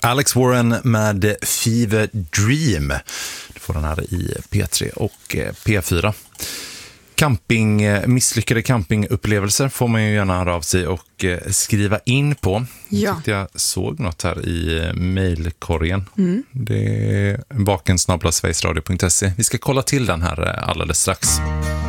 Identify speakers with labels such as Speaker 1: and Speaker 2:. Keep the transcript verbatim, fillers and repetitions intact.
Speaker 1: Alex Warren med Fever Dream. Du får den här i P tre och P fyra. Camping, misslyckade campingupplevelser får man ju gärna höra av sig och skriva in på.
Speaker 2: Ja.
Speaker 1: Jag tyckte jag såg något här i mejlkorgen. Mm. Det är bakensnabla sverigesradio punkt se. Vi ska kolla till den här alldeles strax.